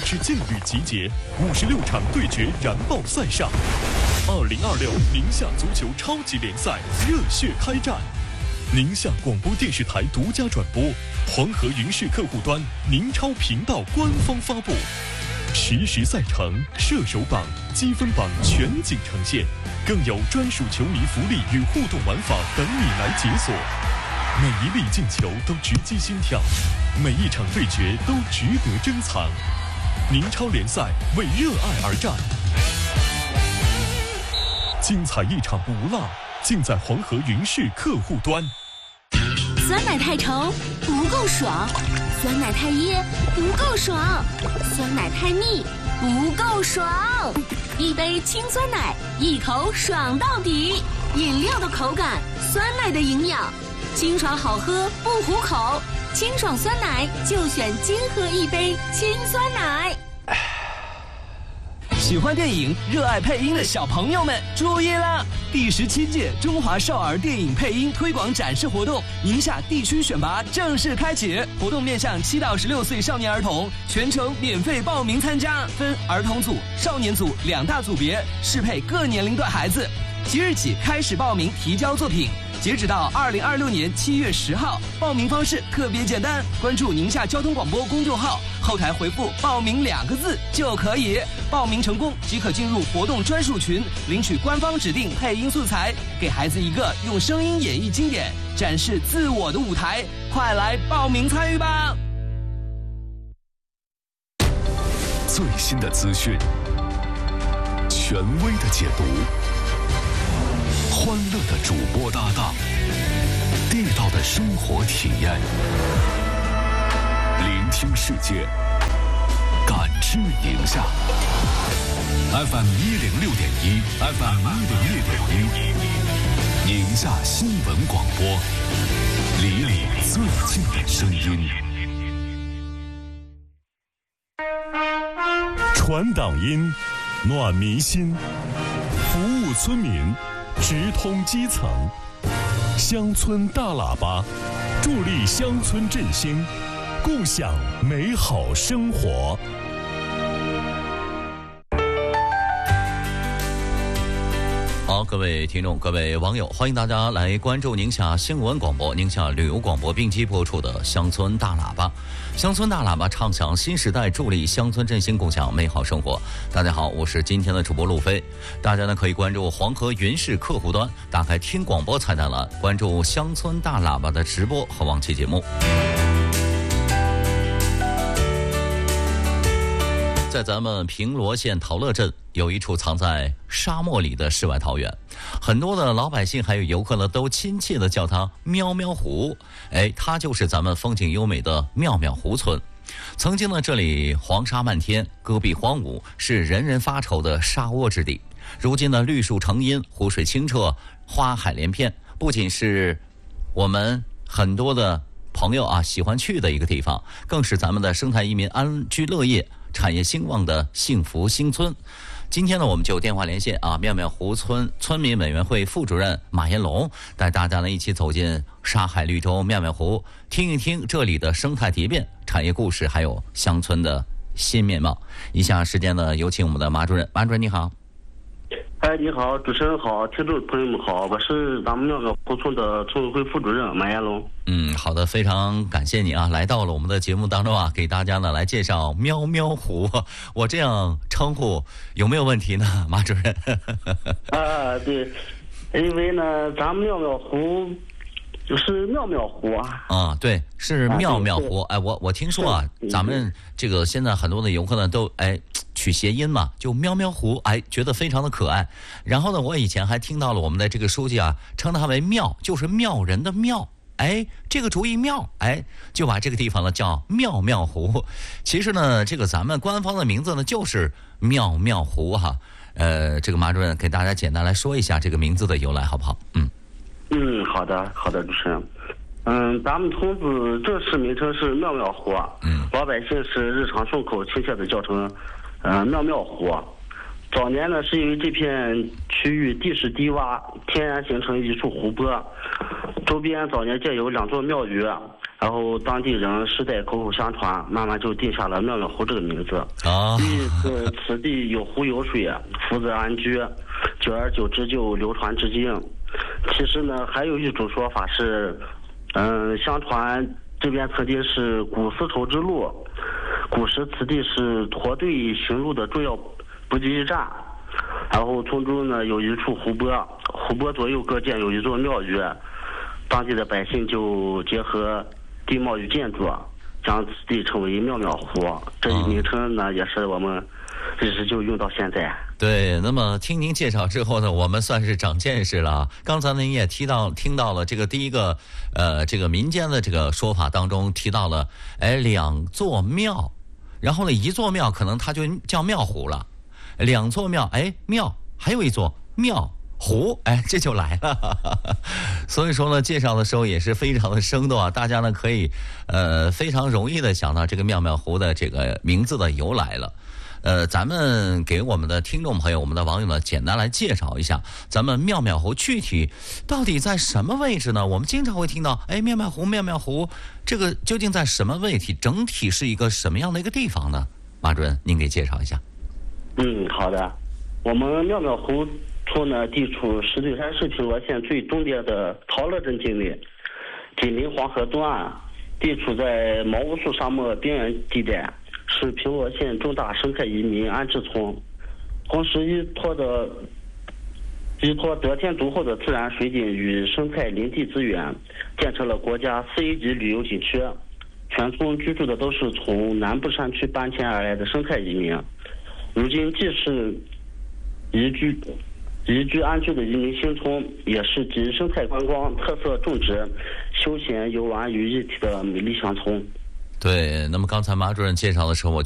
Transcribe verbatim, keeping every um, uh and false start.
支劲旅集结，五十六场对决燃爆赛上。二零二六宁夏足球超级联赛热血开战，宁夏广播电视台独家转播，黄河云视客户端、宁超频道官方发布。实时赛程、射手榜、积分榜全景呈现，更有专属球迷福利与互动玩法等你来解锁。每一粒进球都直击心跳，每一场对决都值得珍藏。宁超联赛为热爱而战，精彩一场不落，尽在黄河云视客户端。 酸奶太稠不够爽，酸奶太噎不够爽，酸奶太腻不够爽。一杯清酸奶，一口爽到底。饮料的口感，酸奶的营养，清爽好喝不糊口。清爽酸奶就选金河一杯清酸奶。 喜欢电影、热爱配音的小朋友们注意了！第十七届中华少儿电影配音推广展示活动宁夏地区选拔正式开启，活动面向七到十六岁少年儿童，全程免费报名参加，分儿童组、少年组两大组别，适配各年龄段孩子。即日起开始报名提交作品，截止到二零二六年七月十号。报名方式特别简单，关注宁夏交通广播公众号，后台回复报名两个字就可以。报名成功即可进入活动专属群，领取官方指定配音素材，给孩子一个用声音演绎经典、展示自我的舞台。快来报名参与吧！ 最新的资讯，权威的解读，欢乐的主播搭档，地道的生活体验，聆听世界，感知宁夏。F M 一零六点一 ，F M 一零六点一，宁夏新闻广播，离你最近的声音。传党音，暖民心，服务村民，直通基层。乡村大喇叭，助力乡村振兴，共享美好生活。 好，各位听众，各位网友，欢迎大家来关注宁夏新闻广播、宁夏旅游广播并机播出的《乡村大喇叭》。乡村大喇叭畅享新时代，助力乡村振兴，共享美好生活。大家好，我是今天的主播路飞。大家呢可以关注黄河云视客户端，打开听广播菜单栏，关注乡村大喇叭的直播和往期节目。在咱们平罗县陶乐镇有一处藏在沙漠里的世外桃源，很多的老百姓还有游客呢都亲切地叫它喵喵湖。哎，它就是咱们风景优美的妙妙湖村。曾经呢这里黄沙漫天，戈壁荒芜，是人人发愁的沙窝之地。如今呢绿树成荫，湖水清澈，花海连篇，不仅是我们很多的朋友啊喜欢去的一个地方，更是咱们的生态移民安居乐业、产业兴旺的幸福新村。今天呢，我们就电话连线啊，妙妙湖村村民委员会副主任马彦龙，带大家呢一起走进沙海绿洲妙妙湖，听一听这里的生态蝶变、产业故事，还有乡村的新面貌。以下时间呢，有请我们的马主任。马主任你好。 哎，你好，主持人好，听众朋友们好，我是咱们妙妙湖村的村委会副主任马彦龙。 嗯，好的，非常感谢你啊，来到了我们的节目当中啊，给大家呢来介绍喵喵湖。我这样称呼有没有问题呢，马主任？ 啊，对，因为呢，咱们妙妙湖就是妙妙湖啊。 啊，对，是妙妙湖。哎，我我听说啊，咱们这个现在很多的游客呢都哎。取谐音嘛，就喵喵湖，哎，觉得非常的可爱。然后呢，我以前还听到了我们的这个书记啊，称它为妙，就是妙人的妙。哎，这个主意妙，哎，就把这个地方呢叫妙妙湖。其实呢，这个咱们官方的名字呢就是妙妙湖哈。呃，这个马主任给大家简单来说一下这个名字的由来，好不好？嗯。 嗯，好的，好的，主持人。嗯，咱们村子正式名称是妙妙湖，嗯，老百姓是日常顺口亲切的叫成。呃，妙妙湖，早年呢是因为这片区域地势低洼，天然形成一处湖泊，周边早年建有两座庙宇， 然后当地人世代口口相传，慢慢就定下了妙妙湖这个名字。 啊， 因此此地有湖有水，福泽安居，久而久之就流传至今。其实呢，还有一种说法是，嗯，相传这边曾经是古丝绸之路，古时此地是驼队行路的重要补给站。然后从中呢有一处湖泊，湖泊左右各建有一座庙宇，当地的百姓就结合地貌与建筑，将此地称为妙妙湖。这一名称呢，也是我们一直就用到现在。 对，那么听您介绍之后呢，我们算是长见识了。刚才您也提到听到了这个第一个，呃，这个民间的这个说法当中提到了，哎，两座庙，然后呢，一座庙可能它就叫庙湖了。两座庙，哎，庙还有一座庙湖，哎，这就来了。所以说呢，介绍的时候也是非常的生动啊，大家呢可以呃非常容易的想到这个妙妙湖的这个名字的由来了。呃，咱们给我们的听众朋友、我们的网友呢，简单来介绍一下，咱们妙妙湖具体到底在什么位置呢？我们经常会听到，哎，妙妙湖，妙妙湖，这个究竟在什么位置？整体是一个什么样的一个地方呢？马主任，您给介绍一下。 嗯，好的。我们妙妙湖村呢，地处石景山市平罗县最东边的陶乐镇境内，紧邻黄河东岸，地处在毛乌素沙漠边缘地带，是平罗县重大生态移民安置村。同时依托的依托得天独厚的自然水景与生态林地资源，建成了国家四 A 级旅游景区。全村居住的都是从南部山区搬迁而来的生态移民。如今既是宜居宜居安居的移民新村，也是集生态观光、特色种植、休闲游玩于一体的美丽乡村。 对，那么刚才马主任介绍的时候，我